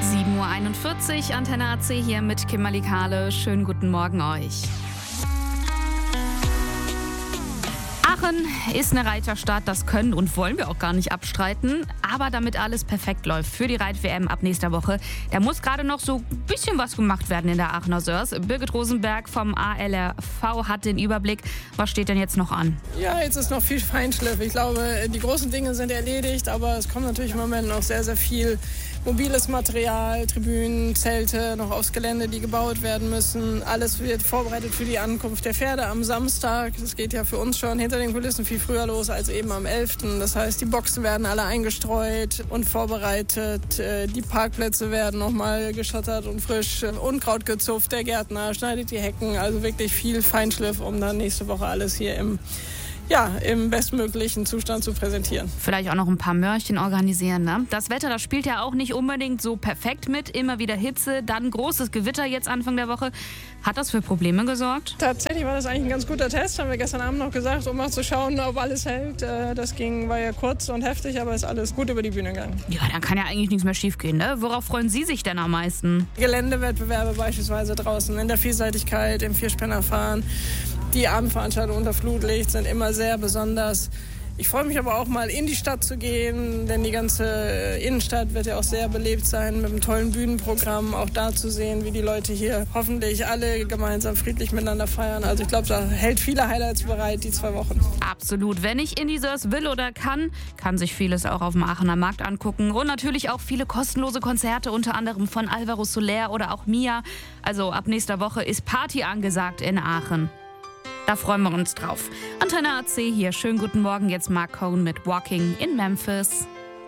7:41 Uhr, Antenne AC hier mit Kimberly Kahle. Schönen guten Morgen euch. Aachen ist eine Reiterstadt, das können und wollen wir auch gar nicht abstreiten. Aber damit alles perfekt läuft für die Reit-WM ab nächster Woche, da muss gerade noch so ein bisschen was gemacht werden in der Aachener Sörs. Birgit Rosenberg vom ALRV hat den Überblick. Was steht denn jetzt noch an? Ja, jetzt ist noch viel Feinschliff. Ich glaube, die großen Dinge sind erledigt, aber es kommt natürlich im Moment noch sehr, sehr viel mobiles Material, Tribünen, Zelte noch aufs Gelände, die gebaut werden müssen. Alles wird vorbereitet für die Ankunft der Pferde am Samstag. Das geht ja für uns schon hinter den Kulissen viel früher los als eben am 11. Das heißt, die Boxen werden alle eingestreut und vorbereitet. Die Parkplätze werden nochmal geschottert und frisch. Unkraut gezupft, der Gärtner schneidet die Hecken. Also wirklich viel Feinschliff, um dann nächste Woche alles hier im bestmöglichen Zustand zu präsentieren. Vielleicht auch noch ein paar Mörchen organisieren, ne? Das Wetter, das spielt ja auch nicht unbedingt so perfekt mit. Immer wieder Hitze, dann großes Gewitter jetzt Anfang der Woche. Hat das für Probleme gesorgt? Tatsächlich war das eigentlich ein ganz guter Test, haben wir gestern Abend noch gesagt, um mal zu schauen, ob alles hält. War ja kurz und heftig, aber ist alles gut über die Bühne gegangen. Ja, dann kann ja eigentlich nichts mehr schiefgehen, ne? Worauf freuen Sie sich denn am meisten? Geländewettbewerbe beispielsweise draußen, in der Vielseitigkeit, im Vierspännerfahren. Die Abendveranstaltungen unter Flutlicht sind immer sehr besonders. Ich freue mich aber auch mal in die Stadt zu gehen, denn die ganze Innenstadt wird ja auch sehr belebt sein mit einem tollen Bühnenprogramm. Auch da zu sehen, wie die Leute hier hoffentlich alle gemeinsam friedlich miteinander feiern. Also ich glaube, da hält viele Highlights bereit, die 2 Wochen. Absolut. Wenn ich in die Sörs will oder kann sich vieles auch auf dem Aachener Markt angucken. Und natürlich auch viele kostenlose Konzerte, unter anderem von Alvaro Soler oder auch Mia. Also ab nächster Woche ist Party angesagt in Aachen. Da freuen wir uns drauf. Antenne AC hier. Schönen guten Morgen. Jetzt Mark Cohn mit Walking in Memphis.